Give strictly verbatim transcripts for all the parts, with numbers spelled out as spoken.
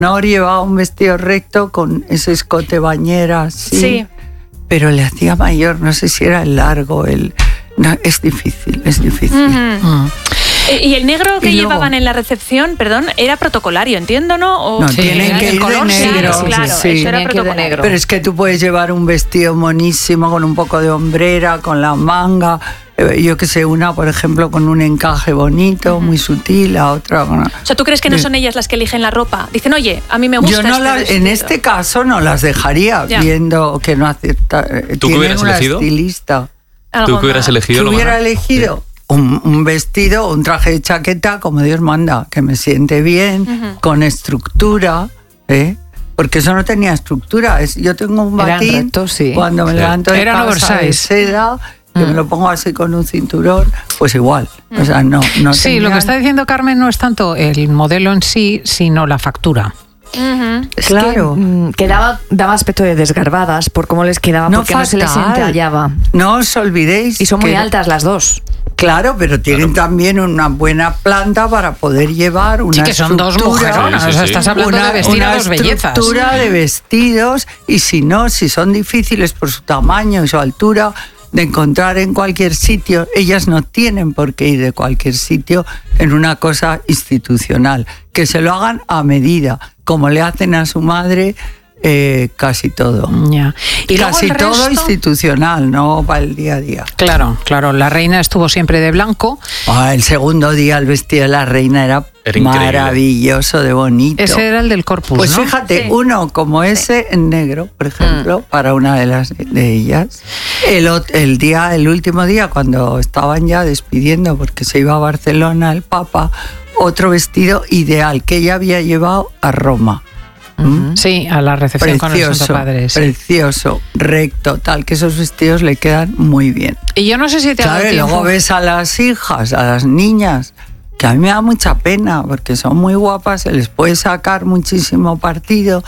no llevaba un vestido recto con ese escote bañera, sí, Sí. pero le hacía mayor, no sé si era el largo, el... No, es difícil, es difícil. Ujú. Mm. ¿Y el negro que Y luego- llevaban en la recepción, perdón, era protocolario, entiendo, ¿no? O No, Sí, tienen era que el ir de color, sí, negro. Claro, claro, sí. eso era Tenían que ir de protocolario. negro. Pero es que tú puedes llevar un vestido monísimo con un poco de hombrera, con la manga, eh, yo que sé, una, por ejemplo, con un encaje bonito, muy sutil, la otra con... O sea, ¿tú crees que no son ellas las que eligen la ropa? Dicen, oye, a mí me gusta Yo no este las, en vestido. este caso no las dejaría, Ya. viendo que no acepta. eh, ¿Tú qué tienen hubieras una eselegido? estilista. Algo ¿Tú que hubieras más. elegido? ¿Qué lo hubiera más- elegido? Un, un vestido, un traje de chaqueta, como Dios manda, que me siente bien, Ujú. con estructura, ¿eh? Porque eso no tenía estructura. Es, yo tengo un Eran batín, rectos, sí. cuando me Sí. levanto de Eran casa de oversize. seda, que me lo pongo así con un cinturón, pues igual. O sea, no, no Sí, lo que tenían- está diciendo Carmen no es tanto el modelo en sí, sino la factura. Ujú. Es Claro. que, mm, que daba, daba aspecto de desgarbadas por cómo les quedaba, No, porque no se les fatal. entallaba. No os olvidéis. Y son muy que- altas las dos. Claro, pero tienen también una buena planta para poder llevar una Sí, que son dos estructura. mujeronas. Sí, sí, O sea, sí. estás hablando una, de vestir una a dos bellezas. estructura de vestidos, y si no, si son difíciles por su tamaño y su altura de encontrar en cualquier sitio, ellas no tienen por qué ir de cualquier sitio en una cosa institucional, que se lo hagan a medida, como le hacen a su madre eh, casi todo. Ya. Y luego Casi el todo resto- institucional, no para el día a día. Claro, claro. La reina estuvo siempre de blanco. Ah, el segundo día el vestido de la reina era, Era increíble. maravilloso, de bonito. Ese era el del corpus, Pues ¿no? fíjate, Sí. uno como ese en negro, por ejemplo, para una de las de ellas. El, ot- el día, el último día, cuando estaban ya despidiendo porque se iba a Barcelona el Papa, otro vestido ideal que ella había llevado a Roma. ¿Mm? Sí, a la recepción con el Precioso, Santo Padre. sí. precioso, recto, tal, que esos vestidos le quedan muy bien. Y yo no sé si te ha Claro, dado y luego tiempo. ves a las hijas, a las niñas, que a mí me da mucha pena porque son muy guapas, se les puede sacar muchísimo partido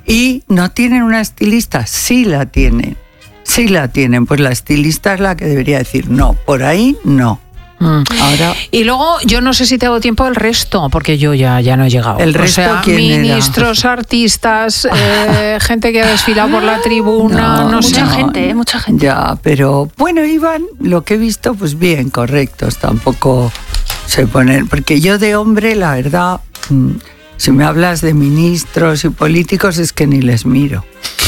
y no tienen una estilista. Sí la tienen, sí la tienen. Pues la estilista es la que debería decir, no, por ahí no. Mm. Ahora, Y luego, yo no sé si te hago tiempo el resto, porque yo ya, ya no he llegado. ¿El resto o sea, quién era? ministros, artistas, eh, gente que ha desfilado por la tribuna, no, No, sé. Mucha no. gente, ¿eh? Mucha gente. ya, pero bueno, iban, lo que he visto, pues bien, correctos, tampoco se ponen, porque yo de hombre, la verdad, mm, si me hablas de ministros y políticos, es que ni les miro.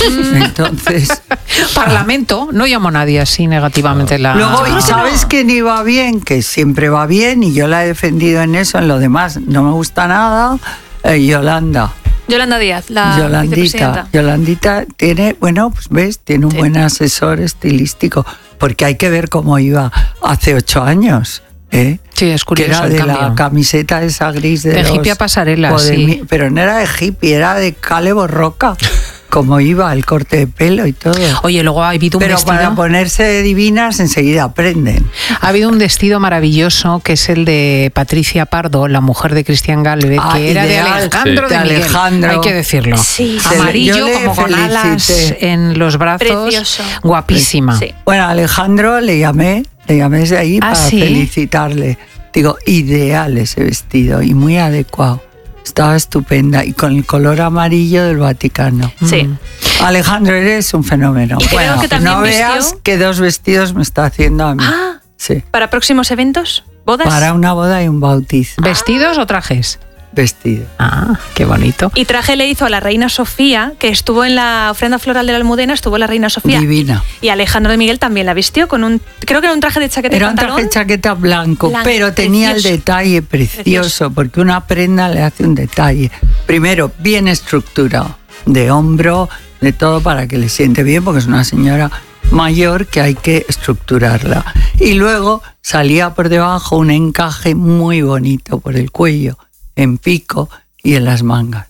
Entonces, Parlamento, no llamo a nadie así negativamente la. luego, creo ¿y que sabes no. quién iba bien? Que siempre va bien, y yo la he defendido en eso, en lo demás no me gusta nada, eh, Yolanda. Yolanda Díaz, la Yolandita, vicepresidenta. Yolandita tiene, bueno, pues ves, tiene un Sí. buen asesor estilístico, porque hay que ver cómo iba hace ocho años, ¿eh? Sí, es Que curioso era el de cambio. la camiseta esa gris de, De los hippie a pasarela, Podemi- sí. Pero no era de hippie, era de Calebo Roca, como iba el corte de pelo y todo. Oye, luego ha habido un Pero vestido. para ponerse divinas enseguida aprenden. Ha habido un vestido maravilloso que es el de Patricia Pardo, la mujer de Cristian Galvez, Ah, que era ideal. de Alejandro Sí. de De Miguel. Alejandro. Hay que decirlo. Sí. Se le- Amarillo, yo le como con alas felicité. en los brazos. Precioso. Guapísima. Sí. Bueno, a Alejandro le llamé, le llamé desde ahí ¿Ah, para sí? felicitarle. Digo, ideal ese vestido y muy adecuado. Estaba estupenda y con el color amarillo del Vaticano. Sí. Mm. Alejandro, eres un fenómeno. Y creo Bueno, que también no vistió- veas qué dos vestidos me está haciendo a mí. Ah, Sí. ¿para próximos eventos? ¿Bodas? Para una boda y un bautizo. ¿Vestidos o trajes? Vestido. Ah, qué bonito. Y traje le hizo a la reina Sofía, que estuvo en la ofrenda floral de la Almudena, estuvo la reina Sofía. Divina. Y Alejandro de Miguel también la vistió con un, creo que era un traje de chaqueta y Era un pantalón. traje de chaqueta blanco, Blanco, pero tenía precioso. el detalle precioso, Precioso. porque una prenda le hace un detalle. Primero, bien estructurado, de hombro, de todo para que le siente bien, porque es una señora mayor que hay que estructurarla. Y luego salía por debajo un encaje muy bonito por el cuello, en pico y en las mangas.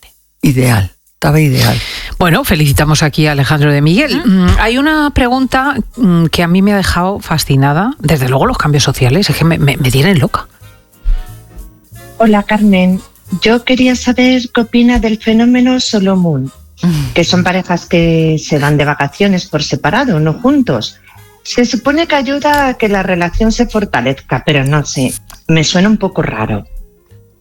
Ideal, estaba ideal. Bueno, felicitamos aquí a Alejandro de Miguel. Mm, Hay una pregunta mm, que a mí me ha dejado fascinada. Desde luego los cambios sociales, es que me, me- me tienen loca. Hola Carmen, yo quería saber qué opina del fenómeno Solo Moon, que son parejas que se van de vacaciones por separado, no juntos. Se supone que ayuda a que la relación se fortalezca, pero no sé, me suena un poco raro.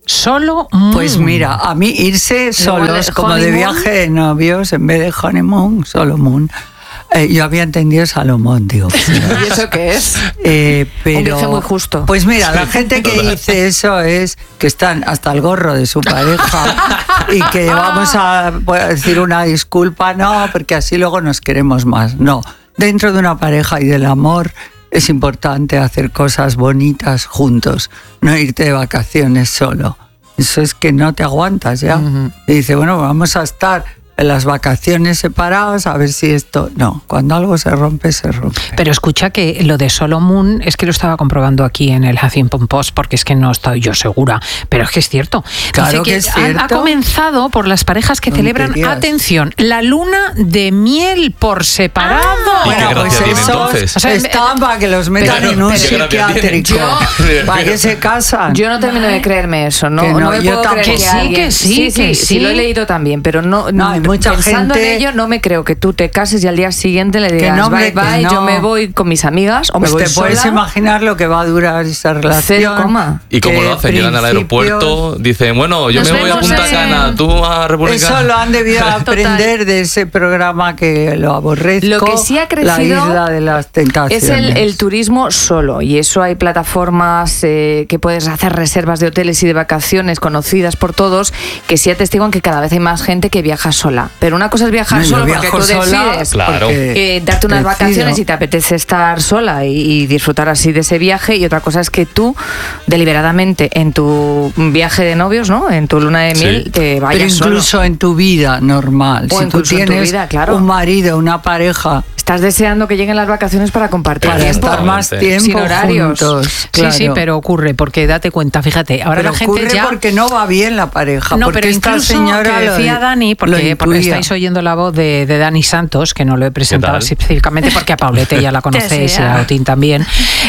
Solo Moon. Pues mira, a mí irse solos, el como de honeymoon. viaje de novios, en vez de honeymoon, Solomon. Eh, yo había entendido Salomón, digo. ¿Y eso qué es? Eh, pero, Un viaje muy justo. Pues mira, la gente que dice eso es que están hasta el gorro de su pareja y que vamos a pues, decir una disculpa, no, porque así luego nos queremos más. No, dentro de una pareja y del amor es importante hacer cosas bonitas juntos, no irte de vacaciones solo. Eso es que no te aguantas ya. Uh-huh. Y dice, bueno, vamos a estar en las vacaciones separados, a ver si esto... No, cuando algo se rompe, se rompe. Pero escucha que lo de Solomon, es que lo estaba comprobando aquí en el Huffington Post, porque es que no estoy yo segura, pero es que es cierto. Claro que, que es cierto. Ha, ha comenzado por las parejas que celebran, atención, la luna de miel por separado. Ah, bueno, pues esos o sea, están para que los metan pero, en un pero, psiquiátrico, para que se casan. Yo no termino de creerme eso, no, no, no me yo puedo creer que, que sí, alguien... que sí, sí, sí, que sí, sí. lo he leído también, pero no, no hay mucha pensando gente... en ello, no me creo que tú te cases y al día siguiente le digas no, bye bye, no. yo me voy con mis amigas o pues me voy te puedes sola. imaginar lo que va a durar esa relación. Cero coma. ¿Y cómo lo hacen? Llegan al aeropuerto, dicen, bueno, yo Nos me voy a Punta en... Cana, tú a República. Eso lo han debido aprender de ese programa que lo aborrezco. Lo que sí ha crecido La Isla de las Tentaciones. es el, el turismo solo, y eso hay plataformas eh, que puedes hacer reservas de hoteles y de vacaciones conocidas por todos, que sí atestiguan que cada vez hay más gente que viaja sola. Pero una cosa es viajar No, yo solo porque viajo tú sola decides Claro. eh, darte unas decido. vacaciones y te apetece estar sola y, y disfrutar así de ese viaje, y otra cosa es que tú deliberadamente en tu viaje de novios, ¿no? En tu luna de miel, Sí. te vayas Pero incluso solo. en tu vida normal. O si tú incluso en tu tienes vida, claro. un marido, una pareja, Estás deseando que lleguen las vacaciones para compartir para tiempo. estar más tiempo Sin horarios. juntos. Claro. Sí, sí, pero ocurre, porque date cuenta, fíjate, ahora Pero la gente ocurre ya... porque no va bien la pareja. No, porque pero esta incluso señora que decía lo, Dani, porque, lo porque intuía. estáis oyendo la voz de, de Dani Santos, que no lo he presentado tal? específicamente porque a Paulete ya la conocéis y a Otín también,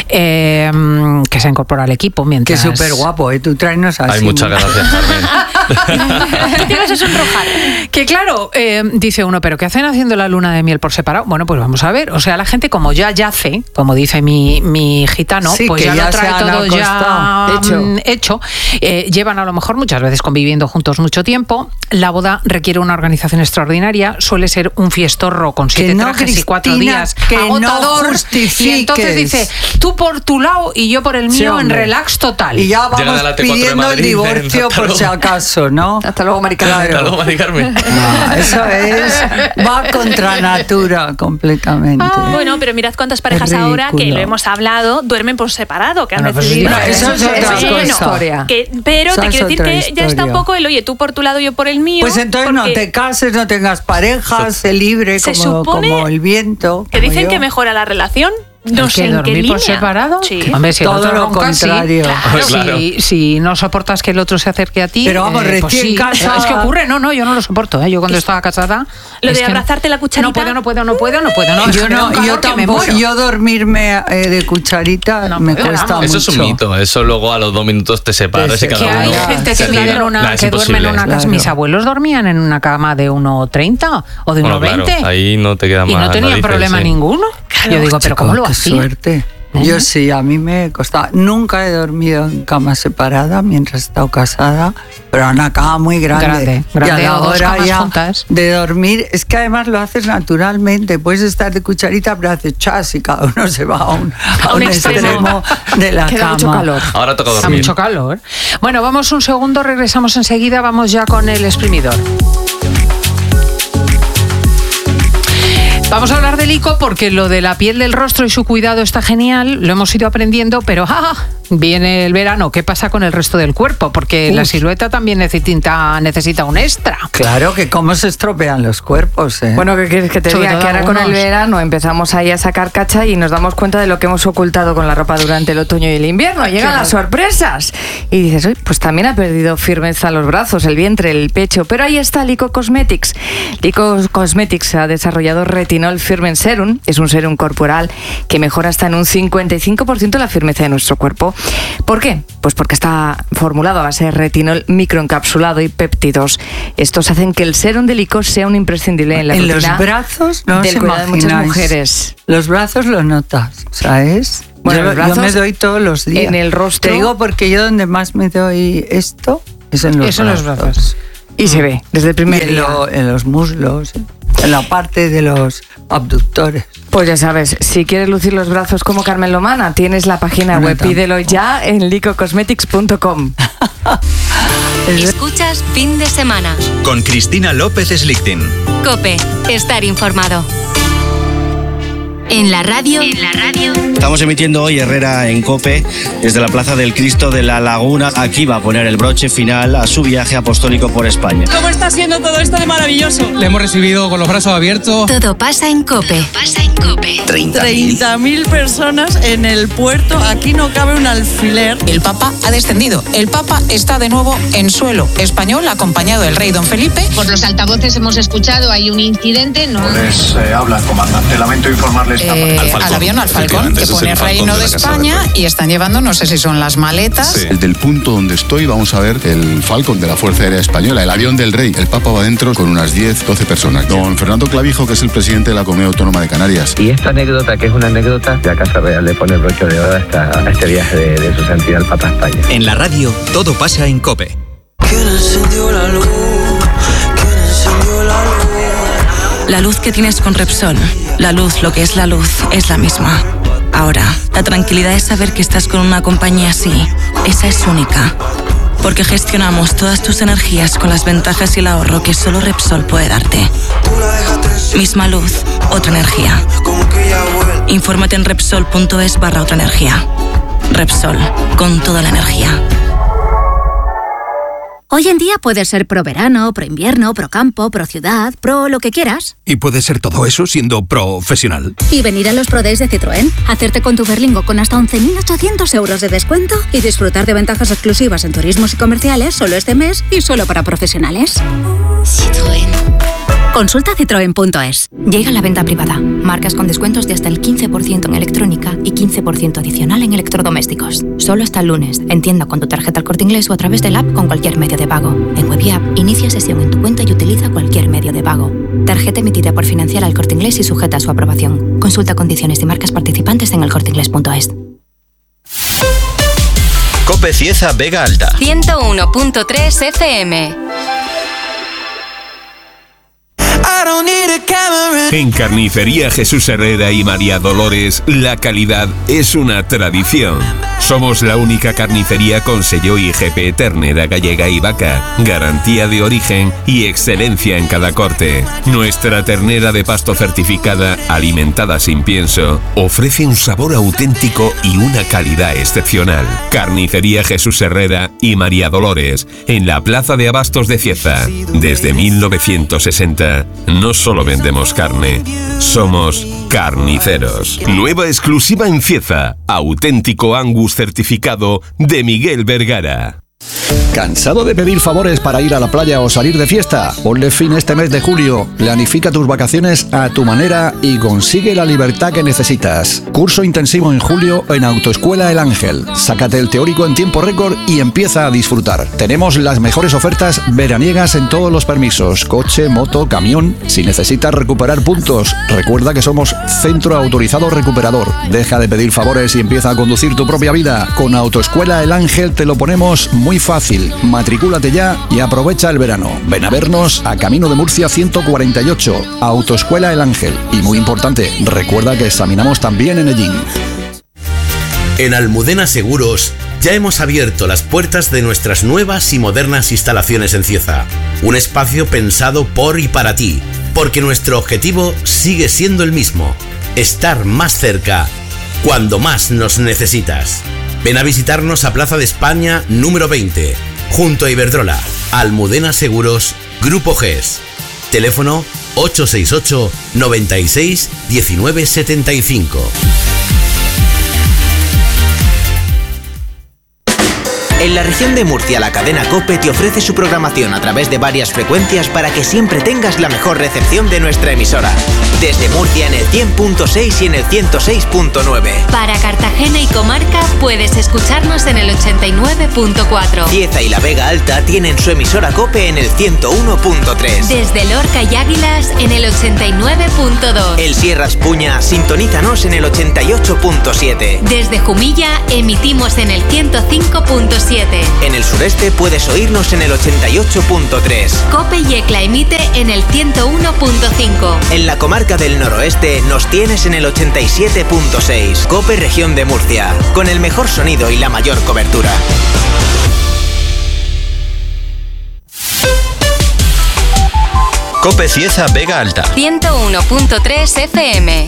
eh, que se incorpora al equipo Que mientras... es súper guapo, ¿eh? Tú tráenos así. Hay muchas gracias, Carmen. Te ibas a sonrojar. Que claro, eh, dice uno, ¿pero qué hacen haciendo la luna de miel por separado? Bueno, pues vamos a ver. O sea, la gente como ya yace, como dice mi, mi gitano, Sí, pues que ya, ya lo trae se han todo ya acostado. Hecho. mm, hecho. Eh, llevan a lo mejor muchas veces conviviendo juntos mucho tiempo. La boda requiere una organización extraordinaria. Suele ser un fiestorro con siete no, trajes y cuatro Cristina, días. que no agotador. justifiques. Y entonces dice, tú por tu lado y yo por el Sí, mío en hombre. relax total. Y ya Llegan vamos a la T cuatro de pidiendo el Madrid, divorcio dicen, hasta por luego. si acaso, ¿no? Hasta luego, Mari Carmen. Hasta luego, Mari Carmen. No, eso es, va contra natura completamente. Ah, bueno, pero mirad cuántas parejas Es ahora, que ridículo. lo hemos hablado, duermen por separado, que han Bueno, pues es decidido... diferente. Eso es otra Eso es cosa. historia. Que, pero Esa te es quiero decir otra que ya está un historia. poco el, oye, tú por tu lado, yo por el mío. Pues entonces no porque te cases, no tengas parejas, sé libre se como, supone como el viento. que como dicen yo. que mejora la relación. No ¿El sé qué, en qué dormir línea. por separado? Sí. Hombre, si el Todo otro lo ronca, sí. contrario. Claro, Claro. Si, si no soportas que el otro se acerque a ti. Pero vamos, eh, pues recién sí. casada. Es que ocurre, no, no, yo no lo soporto. ¿eh? Yo cuando estaba casada. Lo es de que abrazarte la cucharita. No puedo, no puedo, no puedo, no puedo. No, es Yo que me da no, un yo calor que me tampoco, muero. yo dormirme eh, de cucharita No, me pero cuesta vamos. mucho. Eso es un mito, eso luego a los dos minutos te separas Te y cada Que hay uno gente se que, vive tira. en una, Nah, es que duerme en imposible. una casa. Claro. Mis abuelos dormían en una cama de uno treinta o de Bueno, uno veinte. claro, ahí no te queda y más no tenían narices, problema sí. ninguno. Yo digo, pero ¿cómo lo Qué hacían? suerte. Yo sí, a mí me costaba. Nunca he dormido en cama separada mientras he estado casada, pero en una cama muy grande. Grande, y a grande, la o dos hora camas ya juntas. de dormir, es que además lo haces naturalmente. Puedes estar de cucharita, pero haces chas y cada uno se va a un, a un un extremo. extremo de la Queda cama. mucho calor. Ahora toca Hace dormir. mucho calor. Bueno, vamos un segundo, regresamos enseguida, vamos ya con el exprimidor. Vamos a hablar del ico porque lo de la piel del rostro y su cuidado está genial, lo hemos ido aprendiendo, pero ¡ah! Viene el verano, ¿qué pasa con el resto del cuerpo? Porque Uf. la silueta también necesita, necesita un extra. Claro que cómo se estropean los cuerpos, ¿eh? Bueno, ¿qué quieres que te Sobre diga? todo Que ahora con el algunos. verano empezamos ahí a sacar cacha y nos damos cuenta de lo que hemos ocultado con la ropa durante el otoño y el invierno. Llegan las sorpresas. Y dices, "Uy, pues también ha perdido firmeza los brazos, el vientre, el pecho". Pero ahí está Lico Cosmetics. Lico Cosmetics ha desarrollado Retinol Firmen Serum. Es un serum corporal que mejora hasta en un cincuenta y cinco por ciento la firmeza de nuestro cuerpo. ¿Por qué? Pues porque está formulado a base de retinol microencapsulado y péptidos. Estos hacen que el serum de Lico sea un imprescindible en la en rutina los brazos no del os cuidado de muchas imagináis. mujeres. Los brazos los notas, ¿sabes? Bueno, yo, los brazos yo me doy todos los días. en el rostro. Te digo porque yo donde más me doy esto Es en los Eso en los brazos. brazos. Y se ve desde el primer Y en, día. lo- en los muslos, en la parte de los abductores. Pues ya sabes, si quieres lucir los brazos como Carmen Lomana, tienes la página Bueno, web. tampoco. Pídelo ya en lico cosmetics punto com. Escuchas Fin de Semana. Con Cristina López Slichting. COPE. Estar informado. En la radio. En la radio. Estamos emitiendo hoy Herrera en COPE desde la Plaza del Cristo de la Laguna. Aquí va a poner el broche final a su viaje apostólico por España. ¿Cómo está siendo todo esto de maravilloso? Le hemos recibido con los brazos abiertos. Todo pasa en COPE. Todo pasa en COPE. treinta mil personas en el puerto. Aquí no cabe un alfiler. El Papa ha descendido. El Papa está de nuevo en suelo español, acompañado del rey don Felipe. Por los altavoces hemos escuchado, hay un incidente. No. Pues eh, habla el comandante. Lamento informarles. Eh, al, al avión, al Falcón, que pone Reino de España y están llevando, no sé si son las maletas. Sí. Desde el punto donde estoy vamos a ver el Falcon de la Fuerza Aérea Española, el avión del rey. El Papa va dentro con unas diez, doce personas. Don Fernando Clavijo, que es el presidente de la Comunidad Autónoma de Canarias. Y esta anécdota, que es una anécdota, la Casa Real le pone el broche de oro a, esta, a este viaje de, de su santidad el Papa a España. En la radio, todo pasa en COPE. ¿Quién encendió la luz? ¿Quién encendió la luz? La luz que tienes con Repsol, la luz, lo que es la luz, es la misma. Ahora, la tranquilidad es saber que estás con una compañía así. Esa es única. Porque gestionamos todas tus energías con las ventajas y el ahorro que solo Repsol puede darte. Misma luz, otra energía. Infórmate en Repsol.es barra otra energía. Repsol, con toda la energía. Hoy en día puedes ser pro verano, pro invierno, pro campo, pro ciudad, pro lo que quieras. Y puedes ser todo eso siendo profesional. Y venir a los Pro Days de Citroën, hacerte con tu Berlingo con hasta once mil ochocientos euros de descuento y disfrutar de ventajas exclusivas en turismos y comerciales solo este mes y solo para profesionales. Citroën. Consulta citroen punto es. Llega la venta privada. Marcas con descuentos de hasta el quince por ciento en electrónica y quince por ciento adicional en electrodomésticos. Solo hasta el lunes. En tienda con tu tarjeta El Corte Inglés o a través del app con cualquier medio de pago. En web y app, inicia sesión en tu cuenta y utiliza cualquier medio de pago. Tarjeta emitida por Financiera El Corte Inglés y sujeta a su aprobación. Consulta condiciones y marcas participantes en el corte inglés punto es. COPE Cieza Vega Alta. ciento uno punto tres F M. En Carnicería Jesús Herrera y María Dolores, la calidad es una tradición. Somos la única carnicería con sello I G P ternera gallega y vaca, garantía de origen y excelencia en cada corte. Nuestra ternera de pasto certificada, alimentada sin pienso, ofrece un sabor auténtico y una calidad excepcional. Carnicería Jesús Herrera y María Dolores, en la Plaza de Abastos de Cieza. Desde mil novecientos sesenta, no solo vendemos carne, somos carniceros. Nueva exclusiva en Cieza, auténtico Angus certificado de Miguel Vergara. ¿Cansado de pedir favores para ir a la playa o salir de fiesta? Ponle fin este mes de julio, planifica tus vacaciones a tu manera y consigue la libertad que necesitas. Curso intensivo en julio en Autoescuela El Ángel. Sácate el teórico en tiempo récord y empieza a disfrutar. Tenemos las mejores ofertas veraniegas en todos los permisos, coche, moto, camión. Si necesitas recuperar puntos, recuerda que somos Centro Autorizado Recuperador. Deja de pedir favores y empieza a conducir tu propia vida. Con Autoescuela El Ángel te lo ponemos muy fácil. Matricúlate ya y aprovecha el verano. Ven a vernos a Camino de Murcia ciento cuarenta y ocho, Autoescuela El Ángel. Y muy importante, recuerda que examinamos también en Ellín. En Almudena Seguros ya hemos abierto las puertas de nuestras nuevas y modernas instalaciones en Cieza. Un espacio pensado por y para ti, porque nuestro objetivo sigue siendo el mismo: estar más cerca cuando más nos necesitas. Ven a visitarnos a Plaza de España número veinte, junto a Iberdrola. Almudena Seguros, Grupo G E S. Teléfono ocho seis ocho, noventa y seis, diecinueve setenta y cinco. En la región de Murcia, la cadena COPE te ofrece su programación a través de varias frecuencias para que siempre tengas la mejor recepción de nuestra emisora. Desde Murcia en el cien punto seis y en el ciento seis punto nueve. Para Cartagena y comarca puedes escucharnos en el ochenta y nueve punto cuatro. Cieza y la Vega Alta tienen su emisora COPE en el ciento uno punto tres. Desde Lorca y Águilas en el ochenta y nueve punto dos. El Sierra Espuña, sintonízanos en el ochenta y ocho punto siete. Desde Jumilla emitimos en el ciento cinco punto siete. siete. En el sureste puedes oírnos en el ochenta y ocho punto tres. COPE Yecla emite en el ciento uno punto cinco. En la comarca del noroeste nos tienes en el ochenta y siete punto seis. COPE Región de Murcia, con el mejor sonido y la mayor cobertura. COPE Cieza Vega Alta. ciento uno punto tres F M.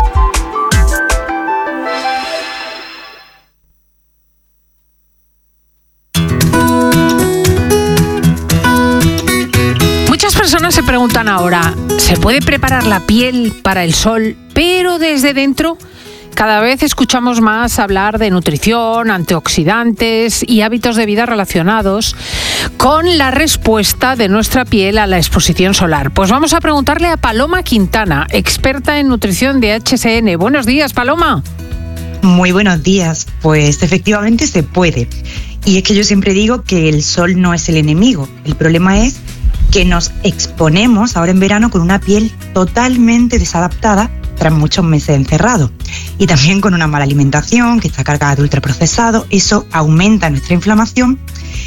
Muchas personas se preguntan ahora, ¿se puede preparar la piel para el sol, pero desde dentro? Cada vez escuchamos más hablar de nutrición, antioxidantes y hábitos de vida relacionados con la respuesta de nuestra piel a la exposición solar. Pues vamos a preguntarle a Paloma Quintana, experta en nutrición de H S N. Buenos días, Paloma. Muy buenos días. Pues efectivamente se puede. Y es que yo siempre digo que el sol no es el enemigo. El problema es que nos exponemos ahora en verano con una piel totalmente desadaptada tras muchos meses encerrados. Y también con una mala alimentación que está cargada de ultraprocesados. Eso aumenta nuestra inflamación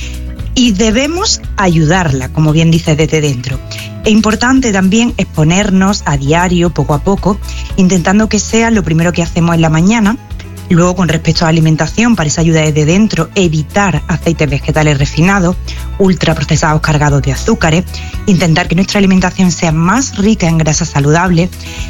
y debemos ayudarla, como bien dice, desde dentro. Es importante también exponernos a diario, poco a poco, intentando que sea lo primero que hacemos en la mañana. Luego, con respecto a la alimentación, para esa ayuda desde dentro, evitar aceites vegetales refinados, ultraprocesados cargados de azúcares, intentar que nuestra alimentación sea más rica en grasas saludables.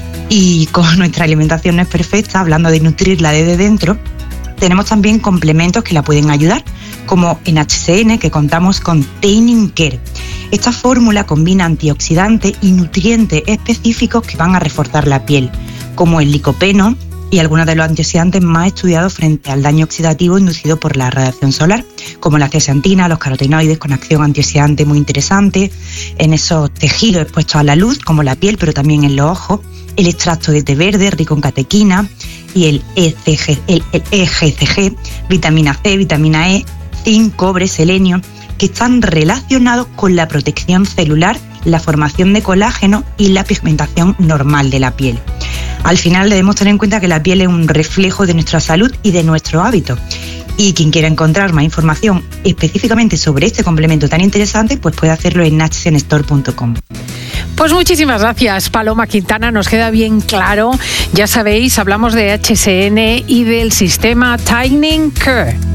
Y como nuestra alimentación no es perfecta, hablando de nutrirla desde dentro, tenemos también complementos que la pueden ayudar, como en H S N, que contamos con Tanning Care. Esta fórmula combina antioxidantes y nutrientes específicos que van a reforzar la piel, como el licopeno y algunos de los antioxidantes más estudiados frente al daño oxidativo inducido por la radiación solar, como la zeaxantina, los carotenoides con acción antioxidante muy interesante, en esos tejidos expuestos a la luz, como la piel, pero también en los ojos, el extracto de té verde rico en catequina y el E C G, el, el E G C G, vitamina C, vitamina E, zinc, cobre, selenio, que están relacionados con la protección celular, la formación de colágeno y la pigmentación normal de la piel. Al final debemos tener en cuenta que la piel es un reflejo de nuestra salud y de nuestros hábitos. Y quien quiera encontrar más información específicamente sobre este complemento tan interesante, pues puede hacerlo en h s n store punto com. Pues muchísimas gracias, Paloma Quintana. Nos queda bien claro. Ya sabéis, hablamos de H S N y del sistema Tanning Care.